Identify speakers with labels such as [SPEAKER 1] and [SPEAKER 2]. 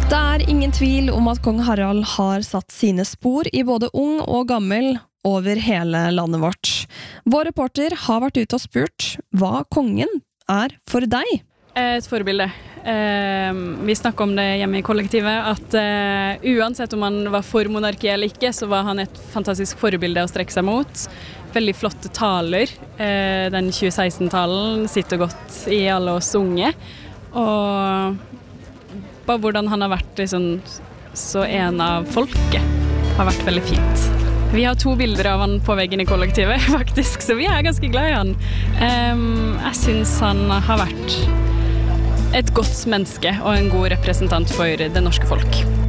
[SPEAKER 1] Det ingen tvil om at kong Harald har satt sine spor I både ung og gammel over hele landet vårt. Vår reporter har vært ute og spurt hva kongen for deg.
[SPEAKER 2] Et forbilde. Vi snakket om det hjemme I kollektivet, at uansett om han var for monarki eller ikke, så var han et fantastisk forbilde å strekke seg mot. Veldig flotte taler. Den 2016-talen sitter godt I alle oss unge. Og bare hvordan han har vært liksom, så en av folket har vært veldig fint. Vi har 2 bilder av han på veggen I kollektivet, faktisk, så vi ganske glad I han. Jeg synes han har vært et godt menneske og en god representant for det norske folk.